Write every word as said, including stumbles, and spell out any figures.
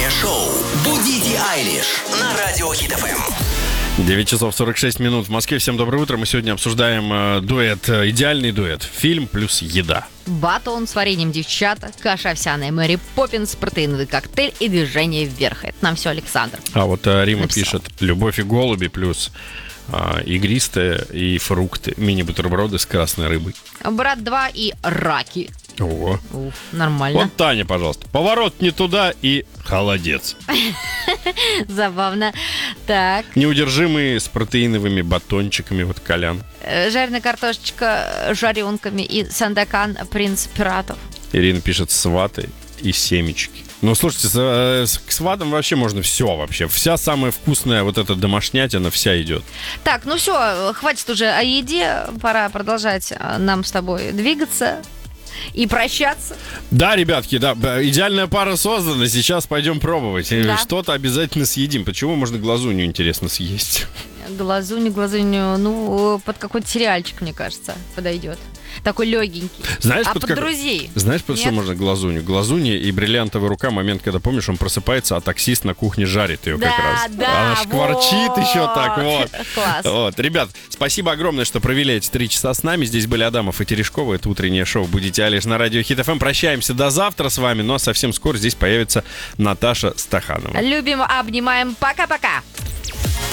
Утреннее шоу «Будите Айлиш» на радио Хит эф эм. девять часов сорок шесть минут в Москве. Всем доброе утро. Мы сегодня обсуждаем э, дуэт, э, идеальный дуэт. Фильм плюс еда. Батон с вареньем девчата, каша овсяная Мэри Поппинс, протеиновый коктейль и движение вверх. Это нам все Александр. А вот э, Рима написал. пишет: любовь и голуби плюс э, игристые и фрукты. Мини-бутерброды с красной рыбой. Брат два и раки. Ого. Уф, нормально. Вот Таня, пожалуйста. Поворот не туда и холодец. Забавно. Так, Неудержимые с протеиновыми батончиками. Вот Колян. э, жареная картошечка с жаренками и сандакан принц пиратов. Ирина пишет: сваты и семечки. Ну, слушайте, с, э, с- к сватам вообще можно все вообще. Вся самая вкусная вот эта домашнятина вся идет. Так, ну все, хватит уже о еде. Пора продолжать э, нам с тобой двигаться и прощаться. Да, ребятки, да, б- идеальная пара создана. Сейчас пойдем пробовать. И Да. Что-то обязательно съедим. Почему можно глазунью, интересно, съесть? Глазунью, глазунью, ну, под какой-то сериальчик, мне кажется, подойдет. Такой легенький. Знаешь, А под под как- друзей? Знаешь, под что Нет? можно глазунью? Глазунья и бриллиантовая рука. Момент, когда, помнишь, он просыпается, а таксист на кухне жарит ее Да, как раз. да, Она шкварчит вот. еще так вот. Класс. Вот. Ребят, спасибо огромное, что провели эти три часа с нами. Здесь были Адамов и Терешкова. Это утреннее шоу «Будите Айлиш» на радио Хит эф эм. Прощаемся до завтра с вами, но совсем скоро здесь появится Наташа Стаханова. Любим, обнимаем. Пока-пока.